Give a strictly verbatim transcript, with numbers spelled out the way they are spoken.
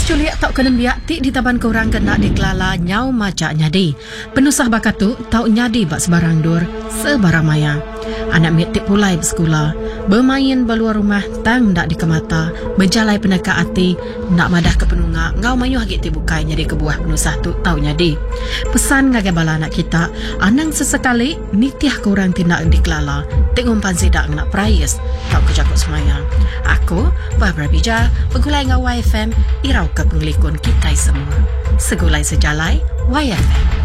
culiak tau kena biak ti di taban korang kena dikelala nyau macak nyadi. Penusah bakatu tau nyadi bak sebarang dur sebarang maya. Anak miak ti pulai bersekolah, bermain beluar rumah tang dak dikemata, berjalai peneka ati, nak madah ke penunga, ngau mayuh hagit ti bukai nyadi kebuah penusah tu tau nyadi. Pesan ngagai bala anak kita, anang sesekali nitiah korang tindak dikelala, tengok umpan sidak nak prayas, tau kejakut semaya. Aku, Barbara Bija, pegulai ngau Y F M, irau ke penglikun kita semua. Segulai sejalai, Y F M.